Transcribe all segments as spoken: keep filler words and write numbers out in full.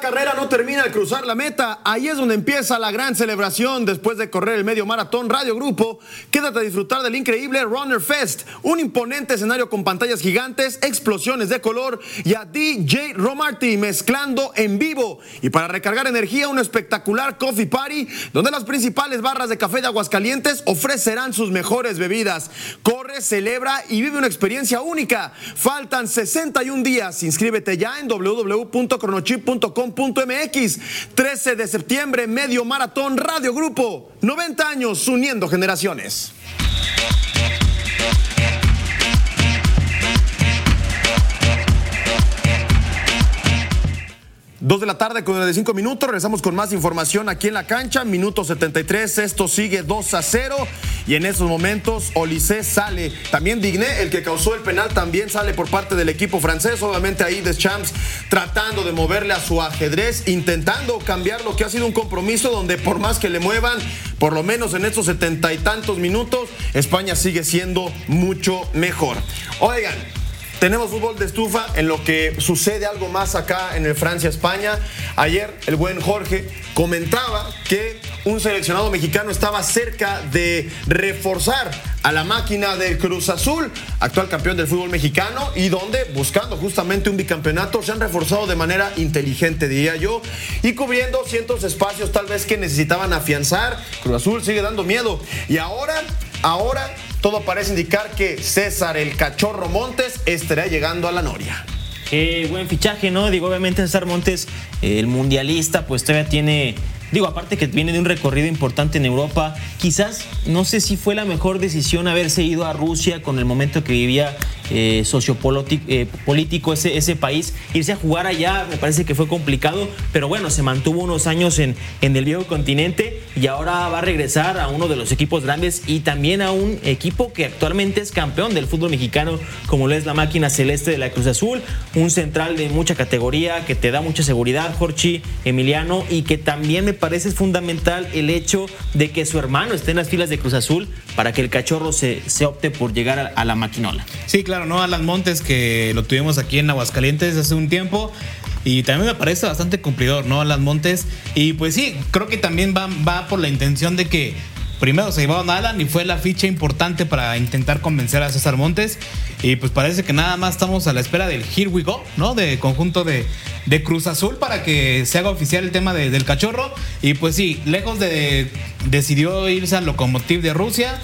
carrera no termina al cruzar la meta. Ahí es donde empieza la gran celebración. Después de correr el medio maratón Radio Grupo, quédate a disfrutar del increíble Runner Fest, un imponente escenario con pantallas gigantes, explosiones de color y a D J Romarty mezclando en vivo. Y para recargar energía, un espectacular Coffee Party, donde las principales barras de café de Aguascalientes ofrecerán sus mejores bebidas. Corre, celebra y vive una experiencia única. Faltan sesenta y un días. Inscríbete ya en w w w punto cronochip punto com punto m x. trece de septiembre, medio maratón Radio Grupo. noventa años uniendo generaciones. Dos de la tarde con noventa y cinco minutos, regresamos con más información aquí en la cancha, minuto setenta y tres, esto sigue dos a cero y en esos momentos Olise sale, también Digné, el que causó el penal, también sale por parte del equipo francés, obviamente ahí Deschamps tratando de moverle a su ajedrez, intentando cambiar lo que ha sido un compromiso donde por más que le muevan, por lo menos en estos setenta y tantos minutos, España sigue siendo mucho mejor. Oigan, tenemos fútbol de estufa en lo que sucede algo más acá en el Francia-España. Ayer el buen Jorge comentaba que un seleccionado mexicano estaba cerca de reforzar a la máquina del Cruz Azul, actual campeón del fútbol mexicano, y donde, buscando justamente un bicampeonato, se han reforzado de manera inteligente, diría yo, y cubriendo ciertos espacios tal vez que necesitaban afianzar. Cruz Azul sigue dando miedo. Y ahora, ahora... todo parece indicar que César el Cachorro Montes estará llegando a la Noria. Eh, buen fichaje, ¿no? Digo, obviamente César Montes, eh, el mundialista, pues todavía tiene... Digo, aparte que viene de un recorrido importante en Europa, quizás, no sé si fue la mejor decisión haberse ido a Rusia con el momento que vivía eh, sociopolítico eh, político ese, ese país. Irse a jugar allá me parece que fue complicado, pero bueno, se mantuvo unos años en, en el viejo continente y ahora va a regresar a uno de los equipos grandes y también a un equipo que actualmente es campeón del fútbol mexicano, como lo es la máquina celeste de la Cruz Azul, un central de mucha categoría que te da mucha seguridad, Jorge Emiliano, y que también me parece fundamental el hecho de que su hermano esté en las filas de Cruz Azul para que el Cachorro se, se opte por llegar a, a la maquinola. Sí, claro, ¿no? Alan Montes, que lo tuvimos aquí en Aguascalientes hace un tiempo y también me parece bastante cumplidor, ¿no? Alan Montes, y pues sí, creo que también va, va por la intención de que primero se llevaron a Alan y fue la ficha importante para intentar convencer a César Montes. Y pues parece que nada más estamos a la espera del Here We Go, ¿no? De conjunto de, de Cruz Azul para que se haga oficial el tema de, del Cachorro. Y pues sí, lejos de... decidió irse al Lokomotiv de Rusia.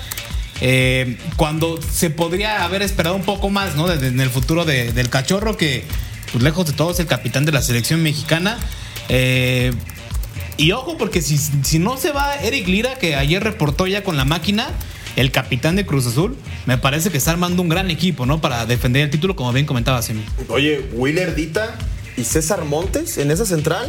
Eh, cuando se podría haber esperado un poco más, ¿no? Desde en el futuro de, del Cachorro, que pues lejos de todo es el capitán de la selección mexicana. Eh... Y ojo, porque si, si no se va Eric Lira, que ayer reportó ya con la máquina, el capitán de Cruz Azul, me parece que está armando un gran equipo, ¿no? Para defender el título, como bien comentaba Semi. Oye, Willer Dita y César Montes en esa central.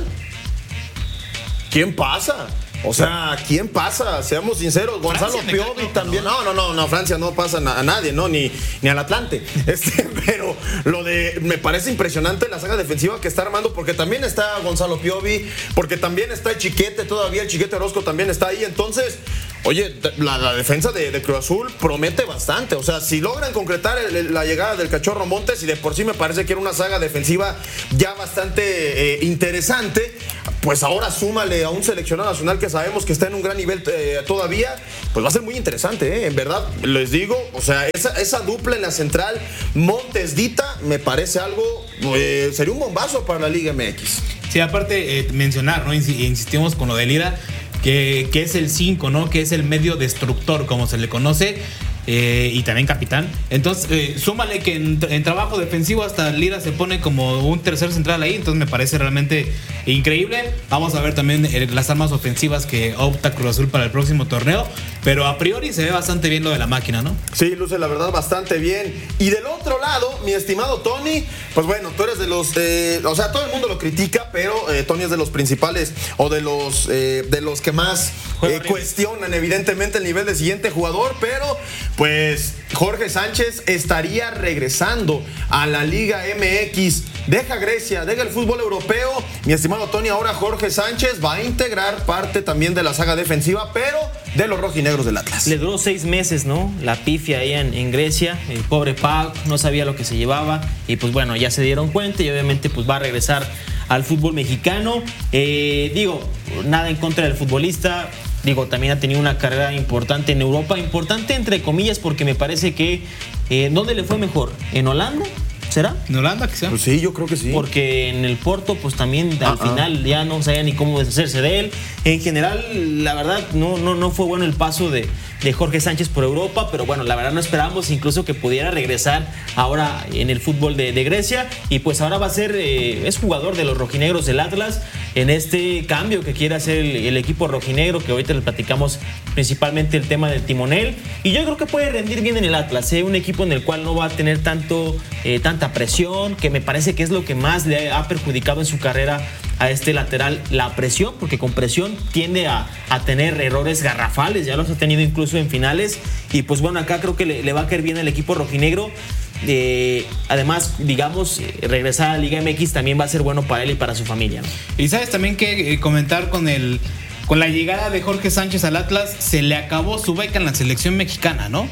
¿Quién pasa? O sea, ¿quién pasa? Seamos sinceros. Gonzalo Piovi también. No, no, no, no, Francia no pasa a nadie, ¿no? Ni, ni al Atlante. Este, pero lo de. Me parece impresionante la saga defensiva que está armando, porque también está Gonzalo Piovi, porque también está el Chiquete todavía, el Chiquete Orozco también está ahí. Entonces, oye, la, la defensa de, de Cruz Azul promete bastante. O sea, si logran concretar el, el, la llegada del Cachorro Montes, y de por sí me parece que era una saga defensiva ya bastante eh, interesante, pues ahora súmale a un seleccionado nacional que sabemos que está en un gran nivel eh, todavía, pues va a ser muy interesante, ¿eh? En verdad, les digo, o sea, esa, esa dupla en la central, Montes-Dita, me parece algo, eh, sería un bombazo para la Liga M X. Sí, aparte, eh, mencionar, ¿no? Insistimos con lo de Lira, que, que es el cinco, ¿no? Que es el medio destructor, como se le conoce. Eh, y también capitán. Entonces, eh, súmale que en, en trabajo defensivo hasta Lira se pone como un tercer central ahí. Entonces me parece realmente increíble. Vamos a ver también eh, las armas ofensivas que opta Cruz Azul para el próximo torneo. Pero a priori se ve bastante bien lo de la máquina, ¿no? Sí, luce la verdad bastante bien. Y del otro lado, mi estimado Tony, pues bueno, tú eres de los... Eh, o sea, todo el mundo lo critica, pero eh, Tony es de los principales o de los, eh, de los que más eh, cuestionan evidentemente el nivel del siguiente jugador, pero... pues Jorge Sánchez estaría regresando a la Liga M X. Deja Grecia, deja el fútbol europeo. Mi estimado Tony, ahora Jorge Sánchez va a integrar parte también de la saga defensiva, pero de los rojinegros del Atlas. Le duró seis meses, ¿no? La pifia ahí en, en Grecia. El pobre Pau no sabía lo que se llevaba. Y pues bueno, ya se dieron cuenta y obviamente pues va a regresar al fútbol mexicano. Eh, digo, nada en contra del futbolista. Digo, también ha tenido una carrera importante en Europa. Importante entre comillas porque me parece que... Eh, ¿Dónde le fue mejor? ¿En Holanda? ¿Será? ¿En Holanda quizá? Pues sí, yo creo que sí. Porque en el Porto, pues también al uh-huh. final ya no sabía ni cómo deshacerse de él. En general, la verdad, no, no, no fue bueno el paso de, de Jorge Sánchez por Europa, pero bueno, la verdad no esperábamos incluso que pudiera regresar ahora en el fútbol de, de Grecia. Y pues ahora va a ser, eh, es jugador de los rojinegros del Atlas en este cambio que quiere hacer el, el equipo rojinegro, que ahorita le platicamos principalmente el tema del timonel. Y yo creo que puede rendir bien en el Atlas, ¿eh? Un equipo en el cual no va a tener tanto, eh, tanta presión, que me parece que es lo que más le ha perjudicado en su carrera a este lateral, la presión, porque con presión tiende a, a tener errores garrafales, ya los ha tenido incluso en finales, y pues bueno, acá creo que le, le va a caer bien al equipo rojinegro. Eh, además, digamos, regresar a la Liga M X también va a ser bueno para él y para su familia, ¿no? Y sabes también que eh, comentar con el con la llegada de Jorge Sánchez al Atlas, se le acabó su beca en la selección mexicana, ¿no?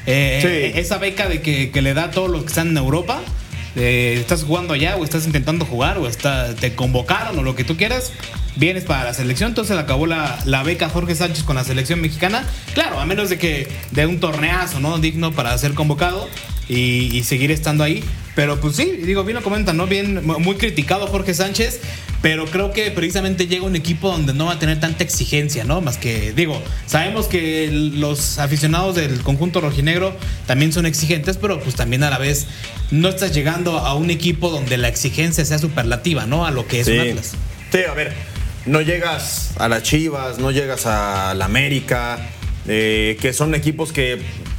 Eh, sí. Esa beca de que, que le da a todos los que están en Europa. Eh, estás jugando allá o estás intentando jugar o está, te convocaron o lo que tú quieras, vienes para la selección. Entonces le acabó la, la beca Jorge Sánchez con la selección mexicana. Claro, a menos de que de un torneazo, ¿no? Digno para ser convocado y, y seguir estando ahí. Pero pues sí, digo, bien lo comentan, ¿no? Bien, muy criticado Jorge Sánchez, pero creo que precisamente llega un equipo donde no va a tener tanta exigencia, ¿no? Más que, digo, sabemos que los aficionados del conjunto rojinegro también son exigentes, pero pues también a la vez no estás llegando a un equipo donde la exigencia sea superlativa, ¿no? A lo que es sí. un Atlas. Sí, a ver, no llegas a las Chivas, no llegas a la América, eh, que son equipos que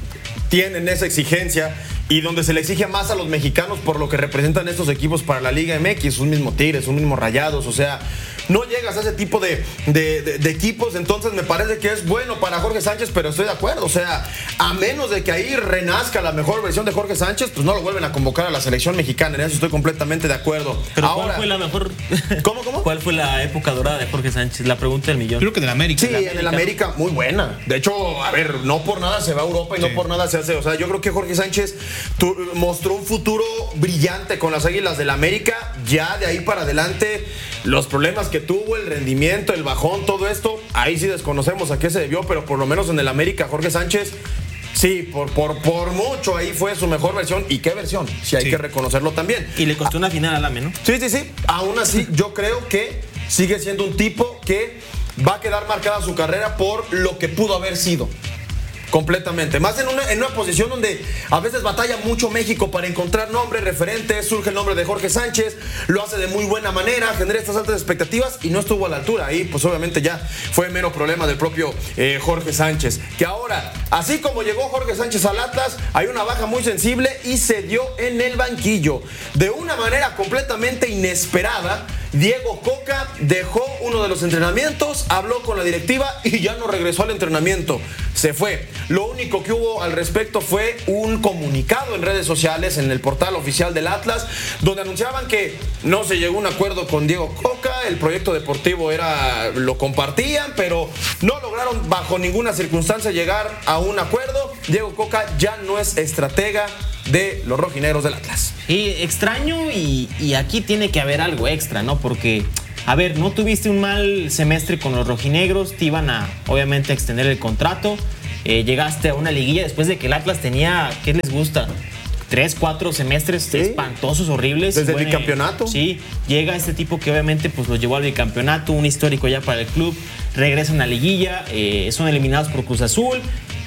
tienen esa exigencia y donde se le exige más a los mexicanos por lo que representan estos equipos para la Liga M X, un mismo Tigres, un mismo Rayados, o sea, no llegas a ese tipo de, de, de, de equipos. Entonces me parece que es bueno para Jorge Sánchez, pero estoy de acuerdo, o sea, a menos de que ahí renazca la mejor versión de Jorge Sánchez, pues no lo vuelven a convocar a la selección mexicana. En eso estoy completamente de acuerdo. Pero ahora, ¿cuál fue la mejor? ¿Cómo, cómo? ¿Cuál fue la época dorada de Jorge Sánchez? La pregunta del millón. Creo que de la América. Sí, de la América. En el América muy buena. De hecho, a ver, no por nada se va a Europa y sí. no por nada se hace. O sea, yo creo que Jorge Sánchez tu, mostró un futuro brillante con las Águilas del América. Ya de ahí para adelante, los problemas que tuvo, el rendimiento, el bajón, todo esto, ahí sí desconocemos a qué se debió, pero por lo menos en el América, Jorge Sánchez, sí, por, por, por mucho ahí fue su mejor versión. ¿Y qué versión? Sí, hay sí. que reconocerlo también. Y le costó una final al A M E, ¿no? Sí, sí, sí. Aún así, yo creo que sigue siendo un tipo que va a quedar marcada su carrera por lo que pudo haber sido. Completamente. Más en una, en una posición donde a veces batalla mucho México para encontrar nombres, referentes. Surge el nombre de Jorge Sánchez, lo hace de muy buena manera, genera estas altas expectativas y no estuvo a la altura. Ahí pues obviamente ya fue mero problema del propio eh, Jorge Sánchez. Que ahora, así como llegó Jorge Sánchez al Atlas, hay una baja muy sensible y se dio en el banquillo. De una manera completamente inesperada, Diego Coca dejó uno de los entrenamientos, habló con la directiva y ya no regresó al entrenamiento. Se fue. Lo único que hubo al respecto fue un comunicado en redes sociales, en el portal oficial del Atlas, donde anunciaban que no se llegó a un acuerdo con Diego Coca, el proyecto deportivo era, lo compartían, pero no lograron bajo ninguna circunstancia llegar a un acuerdo. Diego Coca ya no es estratega de los rojinegros del Atlas. Y extraño y, y aquí tiene que haber algo extra, ¿no? Porque, a ver, no tuviste un mal semestre con los rojinegros, te iban a, obviamente, a extender el contrato, eh, llegaste a una liguilla después de que el Atlas tenía, ¿qué les gusta? Tres, cuatro semestres ¿Sí? espantosos, horribles. Desde bueno, el bicampeonato. Sí, llega este tipo que obviamente pues los llevó al bicampeonato, un histórico ya para el club, regresan a liguilla, eh, son eliminados por Cruz Azul.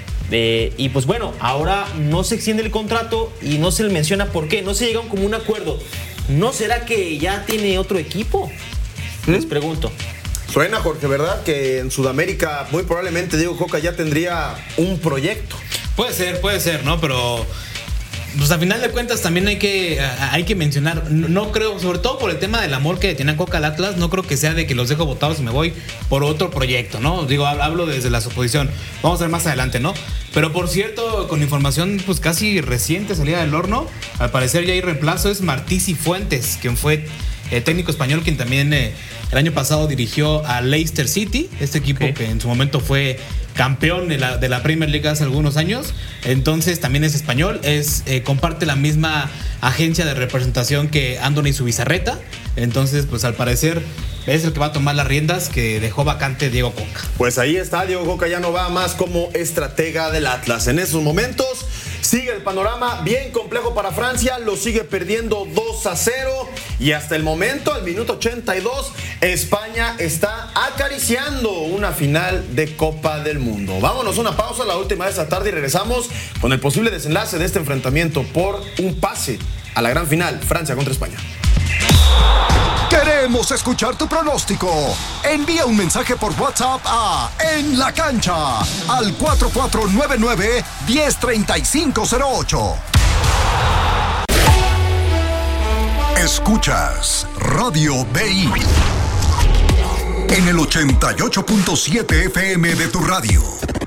Eh, y pues bueno, ahora no se extiende el contrato y no se le menciona por qué, no se llega a un común acuerdo. ¿No será que ya tiene otro equipo? ¿Mm? Les pregunto. Suena, Jorge, ¿verdad? Que en Sudamérica muy probablemente Diego Coca ya tendría un proyecto. Puede ser, puede ser, ¿no? Pero pues a final de cuentas también hay que, hay que mencionar, no creo, sobre todo por el tema del amor que tiene Coca al Atlas, no creo que sea de que los dejo botados y me voy por otro proyecto, ¿no? Digo, hablo desde la suposición, vamos a ver más adelante, ¿no? Pero por cierto, con información pues casi reciente, salida del horno, al parecer ya hay reemplazo, es Martí Cifuentes, quien fue eh, técnico español, quien también eh, el año pasado dirigió a Leicester City, este equipo okay. que en su momento fue campeón de la, de la Premier League hace algunos años. Entonces también es español, es, eh, comparte la misma agencia de representación que Andoni Zubizarreta. Entonces, pues al parecer es el que va a tomar las riendas que dejó vacante Diego Coca. Pues ahí está, Diego Coca ya no va más como estratega del Atlas. En esos momentos sigue el panorama bien complejo para Francia, lo sigue perdiendo dos a cero y hasta el momento, al minuto ochenta y dos, España está acariciando una final de Copa del Mundo. Vámonos a una pausa, la última de esta tarde, y regresamos con el posible desenlace de este enfrentamiento por un pase a la gran final, Francia contra España. Queremos escuchar tu pronóstico. Envía un mensaje por WhatsApp a En la Cancha al cuatro cuatro nueve nueve, uno cero tres cinco cero ocho. Escuchas Radio B I en el ochenta y ocho punto siete F M de tu radio.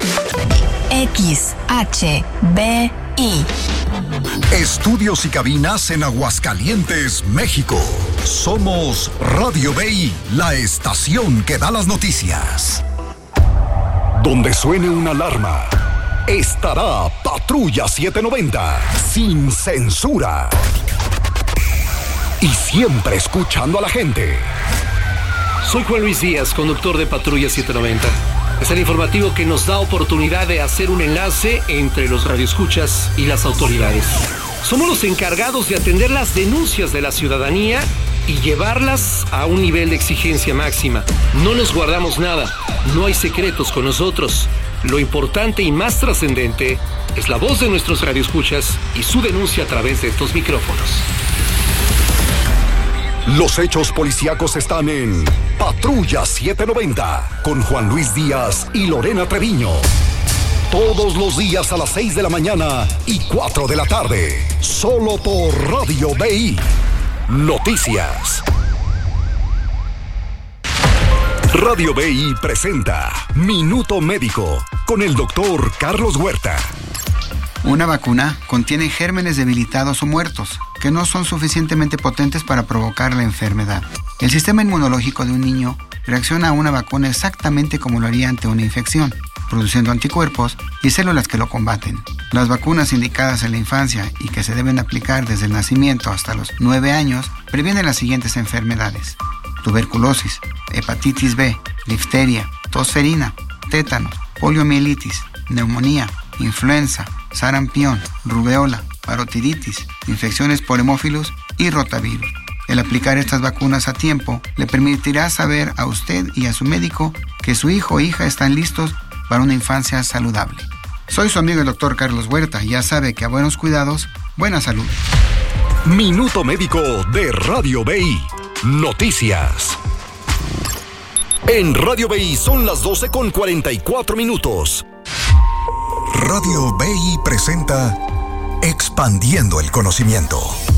X H B I. Estudios y cabinas en Aguascalientes, México. Somos Radio B I, la estación que da las noticias. Donde suene una alarma, estará Patrulla setecientos noventa, sin censura. Y siempre escuchando a la gente. Soy Juan Luis Díaz, conductor de Patrulla setecientos noventa. Es el informativo que nos da oportunidad de hacer un enlace entre los radioescuchas y las autoridades. Somos los encargados de atender las denuncias de la ciudadanía y llevarlas a un nivel de exigencia máxima. No nos guardamos nada, no hay secretos con nosotros. Lo importante y más trascendente es la voz de nuestros radioescuchas y su denuncia a través de estos micrófonos. Los hechos policíacos están en Patrulla setecientos noventa con Juan Luis Díaz y Lorena Treviño. Todos los días a las seis de la mañana y cuatro de la tarde. Solo por Radio B I. Noticias. Radio B I presenta Minuto Médico con el doctor Carlos Huerta. Una vacuna contiene gérmenes debilitados o muertos que no son suficientemente potentes para provocar la enfermedad. El sistema inmunológico de un niño reacciona a una vacuna exactamente como lo haría ante una infección, produciendo anticuerpos y células que lo combaten. Las vacunas indicadas en la infancia y que se deben aplicar desde el nacimiento hasta los nueve años previenen las siguientes enfermedades: tuberculosis, hepatitis B, difteria, tosferina, tétanos, poliomielitis, neumonía, influenza, sarampión, rubeola, parotiditis, infecciones por hemófilos y rotavirus. El aplicar estas vacunas a tiempo le permitirá saber a usted y a su médico que su hijo o hija están listos para una infancia saludable. Soy su amigo el doctor Carlos Huerta y ya sabe que a buenos cuidados, buena salud. Minuto Médico de Radio B I. Noticias. En Radio B I son las doce con cuarenta y cuatro minutos. Radio B I presenta Expandiendo el Conocimiento.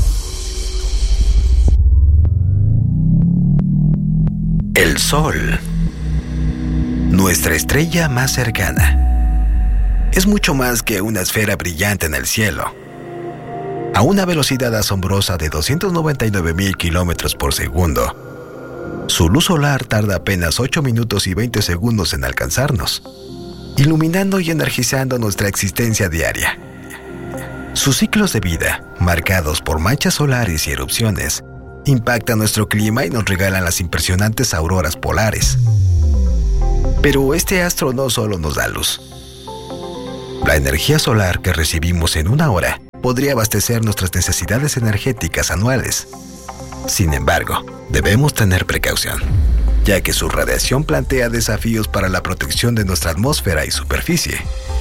El Sol, nuestra estrella más cercana, es mucho más que una esfera brillante en el cielo. A una velocidad asombrosa de doscientos noventa y nueve mil kilómetros por segundo, su luz solar tarda apenas ocho minutos y veinte segundos en alcanzarnos, iluminando y energizando nuestra existencia diaria. Sus ciclos de vida, marcados por manchas solares y erupciones, impactan nuestro clima y nos regalan las impresionantes auroras polares. Pero este astro no solo nos da luz. La energía solar que recibimos en una hora podría abastecer nuestras necesidades energéticas anuales. Sin embargo, debemos tener precaución, ya que su radiación plantea desafíos para la protección de nuestra atmósfera y superficie.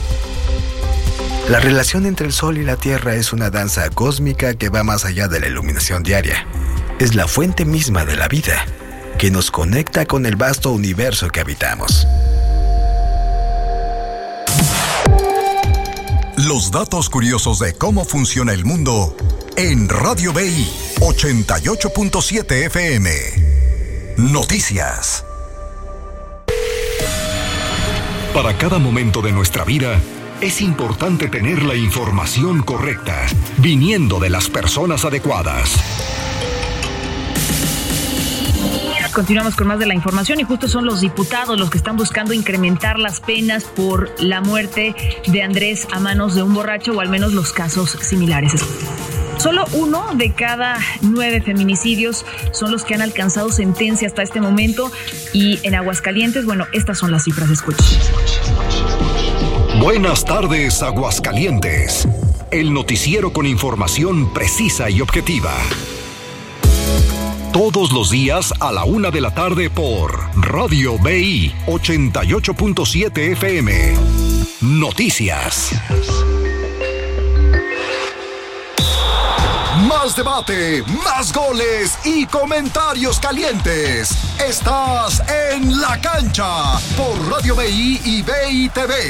La relación entre el Sol y la Tierra es una danza cósmica que va más allá de la iluminación diaria. Es la fuente misma de la vida, que nos conecta con el vasto universo que habitamos. Los datos curiosos de cómo funciona el mundo en Radio B I ochenta y ocho punto siete F M. Noticias. Para cada momento de nuestra vida, es importante tener la información correcta, viniendo de las personas adecuadas. Continuamos con más de la información y justo son los diputados los que están buscando incrementar las penas por la muerte de Andrés a manos de un borracho, o al menos los casos similares. Solo uno de cada nueve feminicidios son los que han alcanzado sentencia hasta este momento. Y en Aguascalientes, bueno, estas son las cifras. Escuchen. Buenas tardes, Aguascalientes. El noticiero con información precisa y objetiva. Todos los días a la una de la tarde por Radio B I ochenta y ocho punto siete F M. Noticias. Más debate, más goles y comentarios calientes. Estás en La Cancha por Radio B I y B I T V.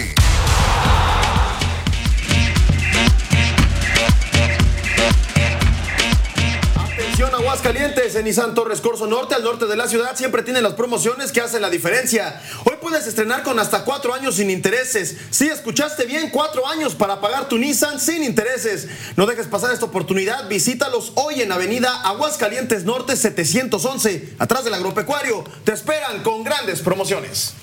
Aguascalientes, en Nissan Torres Corzo Norte, al norte de la ciudad, siempre tienen las promociones que hacen la diferencia. Hoy puedes estrenar con hasta cuatro años sin intereses. Sí, escuchaste bien, cuatro años para pagar tu Nissan sin intereses. No dejes pasar esta oportunidad, visítalos hoy en Avenida Aguascalientes Norte setecientos once, atrás del agropecuario. Te esperan con grandes promociones.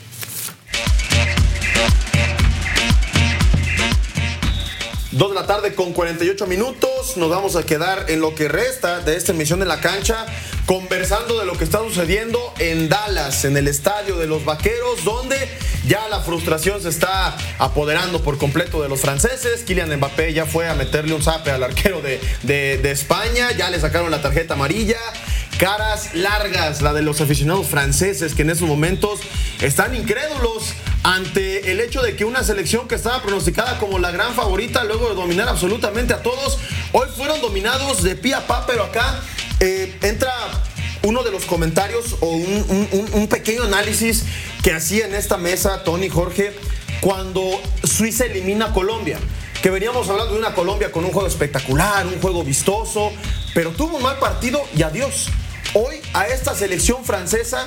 Dos de la tarde con cuarenta y ocho minutos. Nos vamos a quedar en lo que resta de esta emisión de La Cancha, conversando de lo que está sucediendo en Dallas, en el estadio de los Vaqueros, donde ya la frustración se está apoderando por completo de los franceses. Kylian Mbappé ya fue a meterle un zape al arquero de, de, de España. Ya le sacaron la tarjeta amarilla. Caras largas, la de los aficionados franceses, que en esos momentos están incrédulos ante el hecho de que una selección que estaba pronosticada como la gran favorita, luego de dominar absolutamente a todos, hoy fueron dominados de pie a pa. Pero acá eh, entra uno de los comentarios o un, un, un pequeño análisis que hacía en esta mesa Tony, Jorge, cuando Suiza elimina a Colombia. Que veníamos hablando de una Colombia con un juego espectacular, un juego vistoso, pero tuvo un mal partido y adiós. Hoy a esta selección francesa,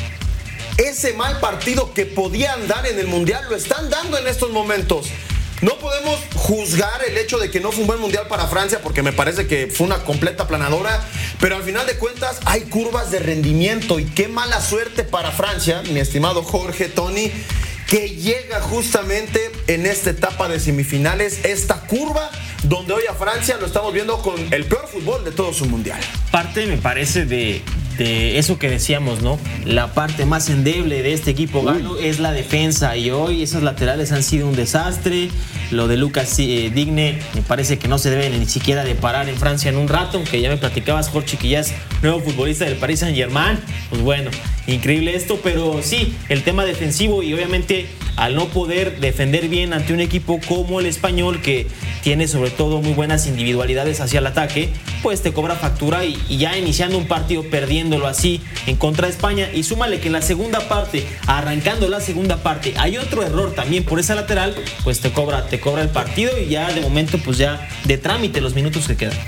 ese mal partido que podían dar en el Mundial lo están dando en estos momentos. No podemos juzgar el hecho de que no fue un buen Mundial para Francia, porque me parece que fue una completa aplanadora, pero al final de cuentas hay curvas de rendimiento, y qué mala suerte para Francia, mi estimado Jorge, Tony, que llega justamente en esta etapa de semifinales, esta curva donde hoy a Francia lo estamos viendo con el peor fútbol de todo su mundial. Parte, me parece, de, de eso que decíamos, ¿no? La parte más endeble de este equipo galo es la defensa, y hoy esos laterales han sido un desastre. Lo de Lucas eh, Digne me parece que no se debe ni siquiera de parar en Francia en un rato, aunque ya me platicabas, Jorge, que ya es nuevo futbolista del Paris Saint-Germain. Pues bueno, increíble esto, pero sí, el tema defensivo, y obviamente al no poder defender bien ante un equipo como el español, que tiene sobre todo muy buenas individualidades hacia el ataque, pues te cobra factura, y, y ya iniciando un partido perdiéndolo así en contra de España, y súmale que en la segunda parte, arrancando la segunda parte, hay otro error también por esa lateral, pues te cobra, te cobra el partido, y ya de momento pues ya de trámite los minutos que quedan.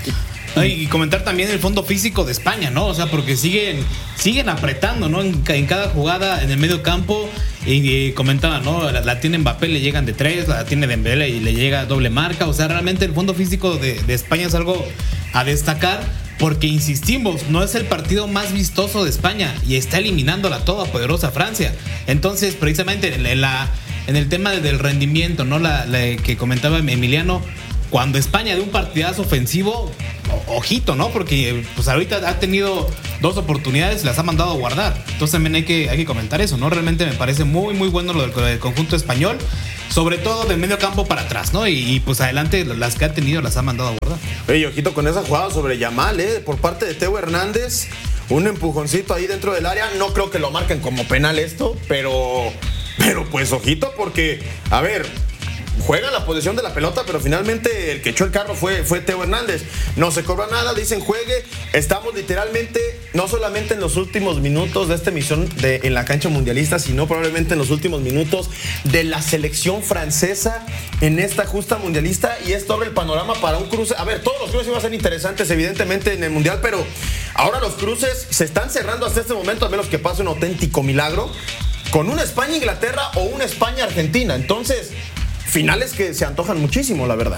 Y comentar también el fondo físico de España, ¿no? O sea, porque siguen, siguen apretando, ¿no? En, en cada jugada en el medio campo. Y, y comentaba, ¿no? La, la tiene Mbappé, le llegan de tres, la tiene Dembélé y le llega doble marca. O sea, realmente el fondo físico de, de España es algo a destacar, porque insistimos, no es el partido más vistoso de España y está eliminando a la todopoderosa Francia. Entonces, precisamente en, la, en el tema del rendimiento, ¿no? La, la que comentaba Emiliano, cuando España de un partidazo ofensivo, ojito, ¿no? Porque pues ahorita ha tenido dos oportunidades y las ha mandado a guardar. Entonces también hay que, hay que comentar eso, ¿no? Realmente me parece muy, muy bueno lo del, del conjunto español, sobre todo del medio campo para atrás, ¿no? Y, y pues adelante las que ha tenido las ha mandado a guardar. Oye, ojito con esa jugada sobre Yamal, ¿eh? Por parte de Teo Hernández, un empujoncito ahí dentro del área. No creo que lo marquen como penal esto, pero, pero pues ojito, porque, a ver, juega la posición de la pelota, pero finalmente el que echó el carro fue, fue Teo Hernández. No se cobra nada, dicen juegue. Estamos literalmente, no solamente en los últimos minutos de esta emisión de En la Cancha Mundialista, sino probablemente en los últimos minutos de la selección francesa en esta justa mundialista. Y esto abre el panorama para un cruce. A ver, todos los cruces iban a ser interesantes, evidentemente, en el mundial, pero ahora los cruces se están cerrando hasta este momento, a menos que pase un auténtico milagro, con una España-Inglaterra o una España-Argentina. Entonces, finales que se antojan muchísimo, la verdad.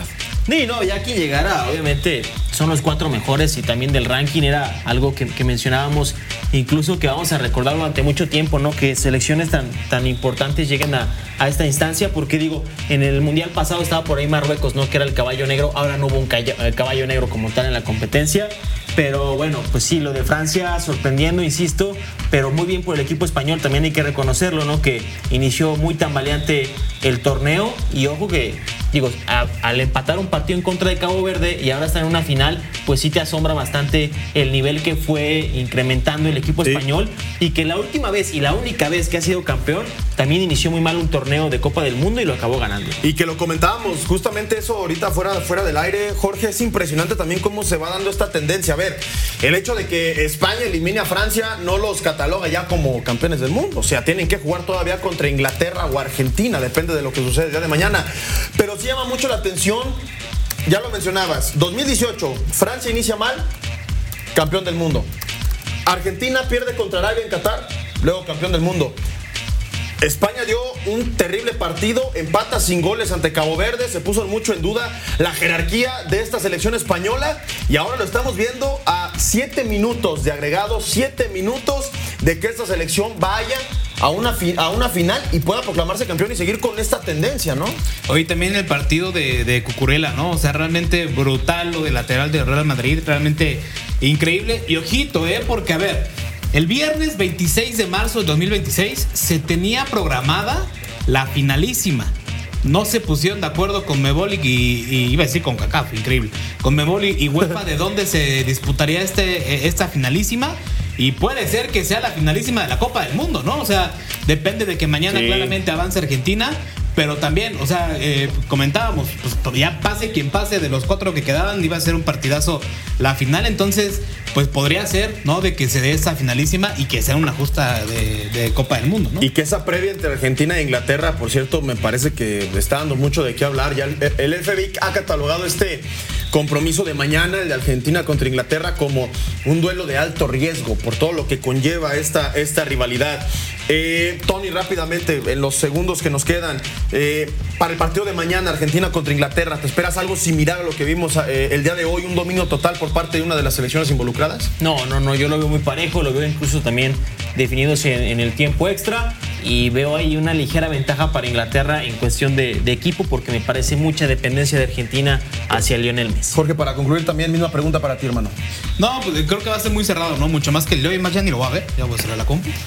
Sí, no, ya quien llegara, obviamente son los cuatro mejores y también del ranking era algo que, que mencionábamos, incluso que vamos a recordar durante mucho tiempo, ¿no? Que selecciones tan, tan importantes lleguen a, a esta instancia, porque digo, en el Mundial pasado estaba por ahí Marruecos, ¿no? Que era el caballo negro, ahora no hubo un caballo negro como tal en la competencia. Pero bueno, pues sí, lo de Francia sorprendiendo, insisto, pero muy bien por el equipo español, también hay que reconocerlo, ¿no? Que inició muy tambaleante el torneo y ojo que, digo, a, al empatar un partido en contra de Cabo Verde y ahora está en una final, pues sí te asombra bastante el nivel que fue incrementando el equipo sí. español, y que la última vez y la única vez que ha sido campeón, también inició muy mal un torneo de Copa del Mundo y lo acabó ganando. Y que lo comentábamos, justamente eso ahorita fuera, fuera del aire, Jorge, es impresionante también cómo se va dando esta tendencia. A ver, el hecho de que España elimine a Francia no los cataloga ya como campeones del mundo. O sea, tienen que jugar todavía contra Inglaterra o Argentina, depende de lo que sucede el día de mañana. Pero sí llama mucho la atención, ya lo mencionabas, dos mil dieciocho, Francia inicia mal, campeón del mundo. Argentina pierde contra Arabia en Qatar, luego campeón del mundo. España dio un terrible partido, empata sin goles ante Cabo Verde, se puso mucho en duda la jerarquía de esta selección española y ahora lo estamos viendo a siete minutos de agregado, siete minutos de que esta selección vaya a una, fi- a una final y pueda proclamarse campeón y seguir con esta tendencia, ¿no? Hoy también el partido de, de Cucurella, ¿no? O sea, realmente brutal lo de lateral del Real Madrid, realmente increíble. Y ojito, ¿eh? Porque, a ver, el viernes veintiséis de marzo de dos mil veintiséis se tenía programada la finalísima. No se pusieron de acuerdo con Mebol y, y iba a decir con CACAF, increíble. Con Mebol y, y UEFA de dónde se disputaría este, esta finalísima. Y puede ser que sea la finalísima de la Copa del Mundo, ¿no? O sea, depende de que mañana sí. claramente avance Argentina. Pero también, o sea, eh, comentábamos, pues ya pase quien pase de los cuatro que quedaban, iba a ser un partidazo la final. Entonces, pues podría ser, ¿no? De que se dé esa finalísima y que sea una justa de, de Copa del Mundo, ¿no? Y que esa previa entre Argentina e Inglaterra, por cierto, me parece que está dando mucho de qué hablar. Ya el, el F B I ha catalogado este compromiso de mañana, el de Argentina contra Inglaterra, como un duelo de alto riesgo por todo lo que conlleva esta, esta rivalidad. Eh, Tony, rápidamente, en los segundos que nos quedan, eh, para el partido de mañana, Argentina contra Inglaterra, ¿te esperas algo similar a lo que vimos eh, el día de hoy, un dominio total por parte de una de las selecciones involucradas? No, no, no, yo lo veo muy parejo, lo veo incluso también definiéndose en, en el tiempo extra, y veo ahí una ligera ventaja para Inglaterra en cuestión de, de equipo, porque me parece mucha dependencia de Argentina hacia Lionel Messi. Jorge, para concluir también, misma pregunta para ti, hermano. No, pues creo que va a ser muy cerrado, ¿no? Mucho más que el de hoy, más ya ni lo va a ver, ya voy a cerrar la compu.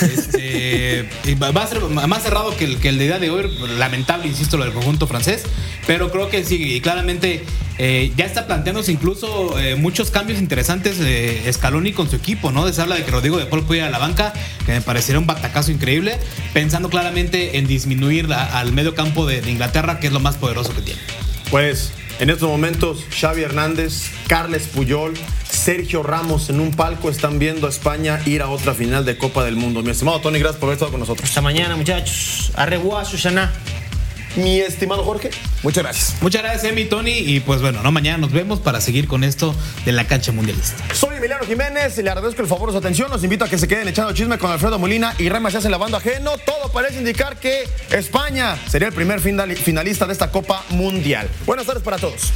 Este, va a ser más cerrado que el, que el de día de hoy, lamentable, insisto, lo del conjunto francés, pero creo que sí, y claramente eh, ya está planteándose incluso eh, muchos cambios interesantes eh, Scaloni con su equipo, ¿no? Se habla de que Rodrigo de Paul puede ir a la banca, que me parecería un batacazo increíble, pensando claramente en disminuir la, al medio campo de, de Inglaterra, que es lo más poderoso que tiene. Pues en estos momentos Xavi Hernández, Carles Puyol, Sergio Ramos en un palco están viendo a España ir a otra final de Copa del Mundo. Mi estimado Tony, gracias por haber estado con nosotros. Hasta mañana, muchachos. Arreguá, Susana. Mi estimado Jorge, muchas gracias. Muchas gracias, Emi, Tony. Y pues bueno, no, mañana nos vemos para seguir con esto de la cancha mundialista. Soy Emiliano Jiménez y le agradezco el favor de su atención. Los invito a que se queden echando chisme con Alfredo Molina y Rey Macías en la banda ajeno. Todo parece indicar que España sería el primer finalista de esta Copa Mundial. Buenas tardes para todos.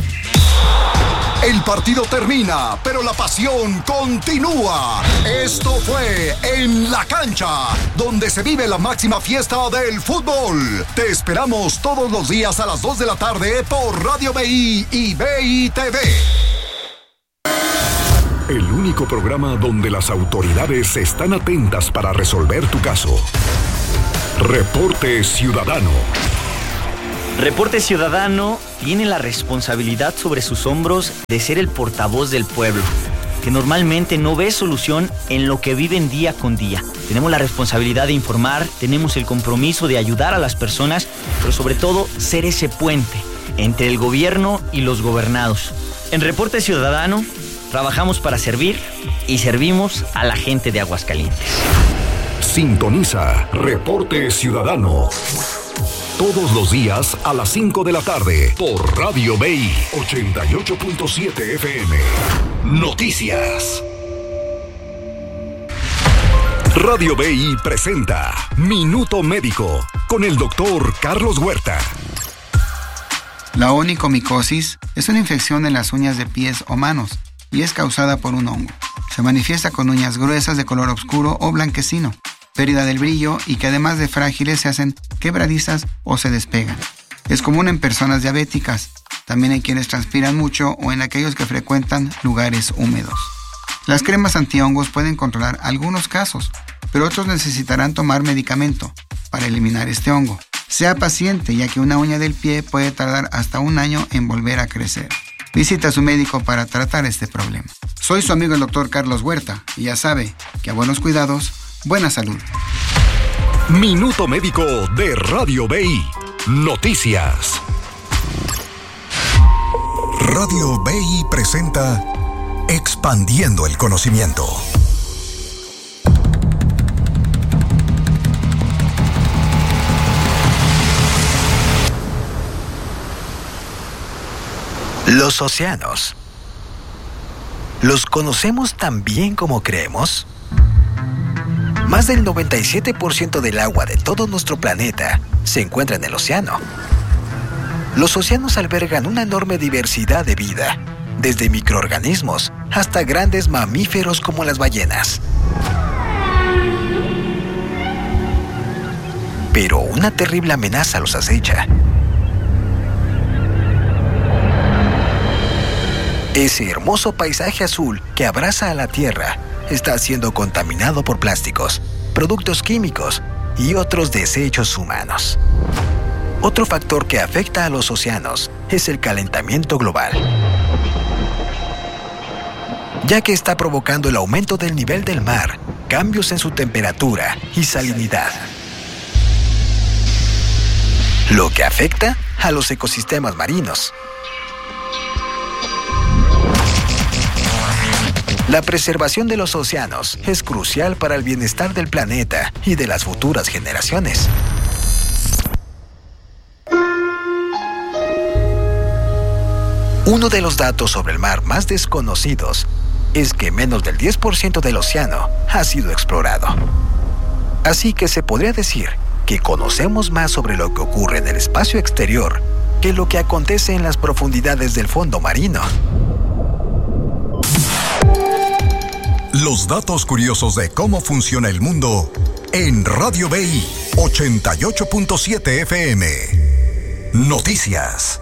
El partido termina, pero la pasión continúa. Esto fue En la Cancha, donde se vive la máxima fiesta del fútbol. Te esperamos todos los días a las dos de la tarde por Radio B I y B I T V. El único programa donde las autoridades están atentas para resolver tu caso. Reporte Ciudadano. Reporte Ciudadano tiene la responsabilidad sobre sus hombros de ser el portavoz del pueblo, que normalmente no ve solución en lo que viven día con día. Tenemos la responsabilidad de informar, tenemos el compromiso de ayudar a las personas, pero sobre todo ser ese puente entre el gobierno y los gobernados. En Reporte Ciudadano trabajamos para servir y servimos a la gente de Aguascalientes. Sintoniza Reporte Ciudadano todos los días a las cinco de la tarde por Radio B I ochenta y ocho punto siete F M. Noticias. Radio B I presenta Minuto Médico con el doctor Carlos Huerta. La onicomicosis es una infección en las uñas de pies o manos y es causada por un hongo. Se manifiesta con uñas gruesas de color oscuro o blanquecino, pérdida del brillo y que además de frágiles se hacen quebradizas o se despegan. Es común en personas diabéticas, también en quienes transpiran mucho o en aquellos que frecuentan lugares húmedos. Las cremas antihongos pueden controlar algunos casos, pero otros necesitarán tomar medicamento para eliminar este hongo. Sea paciente, ya que una uña del pie puede tardar hasta un año en volver a crecer. Visita a su médico para tratar este problema. Soy su amigo el doctor Carlos Huerta y ya sabe que a buenos cuidados, buena salud. Minuto Médico de Radio B I. Noticias. Radio B I presenta Expandiendo el Conocimiento. Los océanos. ¿Los conocemos tan bien como creemos? Más del noventa y siete por ciento del agua de todo nuestro planeta se encuentra en el océano. Los océanos albergan una enorme diversidad de vida, desde microorganismos hasta grandes mamíferos como las ballenas. Pero una terrible amenaza los acecha. Ese hermoso paisaje azul que abraza a la Tierra está siendo contaminado por plásticos, productos químicos y otros desechos humanos. Otro factor que afecta a los océanos es el calentamiento global, ya que está provocando el aumento del nivel del mar, cambios en su temperatura y salinidad, lo que afecta a los ecosistemas marinos. La preservación de los océanos es crucial para el bienestar del planeta y de las futuras generaciones. Uno de los datos sobre el mar más desconocidos es que menos del diez por ciento del océano ha sido explorado. Así que se podría decir que conocemos más sobre lo que ocurre en el espacio exterior que lo que acontece en las profundidades del fondo marino. Los datos curiosos de cómo funciona el mundo en Radio B I ochenta y ocho punto siete F M. Noticias.